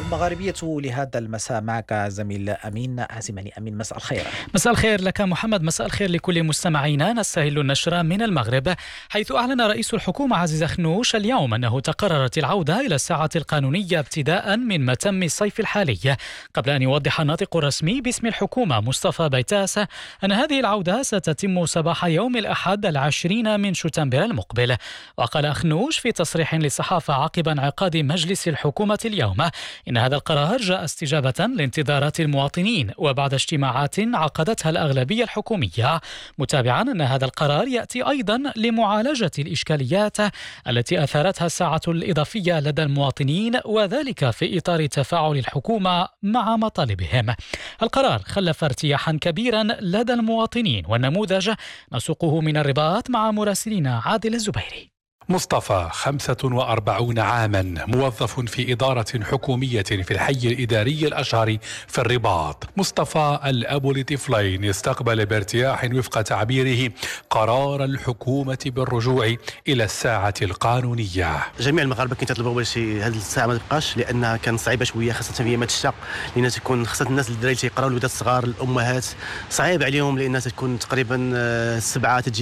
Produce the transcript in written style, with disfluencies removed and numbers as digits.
المغاربية لهذا المساء معك زميل أمين عازمني. أمين، مساء الخير. مساء الخير لك محمد، مساء الخير لكل مستمعينا. نستهل النشرة من المغرب، حيث أعلن رئيس الحكومة عزيز خنوش اليوم أنه تقررت العودة إلى الساعة القانونية ابتداء من متم الصيف الحالي، قبل أن يوضح الناطق الرسمي باسم الحكومة مصطفى بيتاس أن هذه العودة ستتم صباح يوم الأحد 20 من شتنبر المقبل. وقال خنوش في تصريح للصحافة عقب انعقاد مجلس الحكومة اليوم إن هذا القرار جاء استجابة لانتظارات المواطنين وبعد اجتماعات عقدتها الأغلبية الحكومية، متابعا أن هذا القرار يأتي أيضا لمعالجة الإشكاليات التي أثارتها الساعة الإضافية لدى المواطنين، وذلك في إطار تفاعل الحكومة مع مطالبهم. القرار خلف ارتياحا كبيرا لدى المواطنين، والنموذج نسوقه من الرباط مع مراسلنا عادل الزبيري. مصطفى 45 عاما، موظف في إدارة حكومية في الحي الإداري الأشهر في الرباط. مصطفى الأب لطفلين استقبل بارتياح وفق تعبيره قرار الحكومة بالرجوع إلى الساعة القانونية. جميع المغاربة كانت تطلبوا باش هذه الساعة ما تبقاش، لأنها كانت صعيبة شوية خاصة في أيام الشتاء، لأن تكون خاصة الناس الدراري تيقراو، الولادات الصغار، الأمهات صعيب عليهم، لأنها تكون تقريبا 7